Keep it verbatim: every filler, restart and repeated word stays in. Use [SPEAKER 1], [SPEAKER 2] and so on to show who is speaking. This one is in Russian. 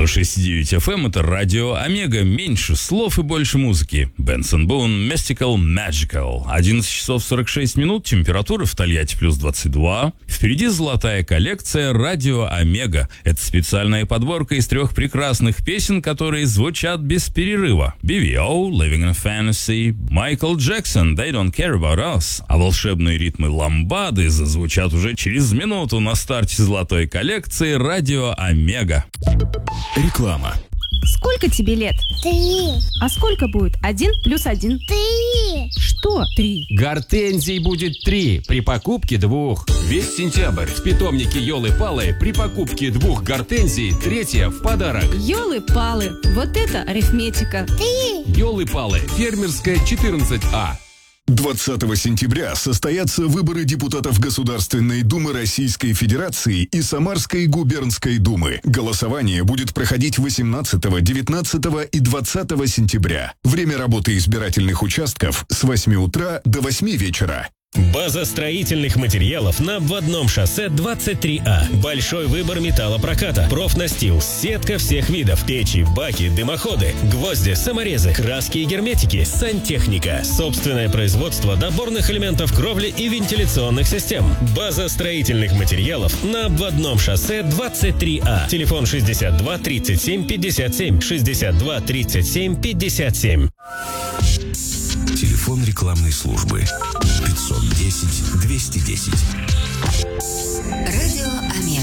[SPEAKER 1] сто шесть и девять эф эм — это радио Омега. Меньше слов и больше музыки. Бенсон Бун, Mystical Magical. одиннадцать часов сорок шесть минут. Температура в Тольятти плюс двадцать два. Впереди золотая коллекция радио Омега. Это специальная подборка из трех прекрасных песен, которые звучат без перерыва. би ви о, Living in a Fantasy, Майкл Джексон, They Don't Care About Us. А волшебные ритмы ламбады зазвучат уже через минуту на старте золотой коллекции радио Омега.
[SPEAKER 2] Реклама.
[SPEAKER 3] Сколько тебе лет?
[SPEAKER 4] Три.
[SPEAKER 3] А сколько будет один плюс один?
[SPEAKER 4] Три.
[SPEAKER 3] Что три?
[SPEAKER 5] Гортензий будет три при покупке двух. Весь сентябрь в питомнике Ёлы-Палы при покупке двух гортензий третья в подарок.
[SPEAKER 3] Ёлы-палы, вот это арифметика.
[SPEAKER 4] Три.
[SPEAKER 5] Ёлы-Палы, фермерская четырнадцать А.
[SPEAKER 2] двадцатого сентября состоятся выборы депутатов Государственной Думы Российской Федерации и Самарской губернской думы. Голосование будет проходить восемнадцатого, девятнадцатого и двадцатого сентября. Время работы избирательных участков с восьми утра до восьми вечера.
[SPEAKER 6] База строительных материалов на обводном шоссе двадцать три А. Большой выбор металлопроката, профнастил, сетка всех видов, печи, баки, дымоходы, гвозди, саморезы, краски и герметики, сантехника, собственное производство доборных элементов кровли и вентиляционных систем. База строительных материалов на обводном шоссе двадцать три А. Телефон шестьдесят два тридцать семь пятьдесят семь, шестьдесят два тридцать семь пятьдесят семь.
[SPEAKER 7] Телефон рекламной службы пятьсот десять двести десять.
[SPEAKER 8] Радио Омега.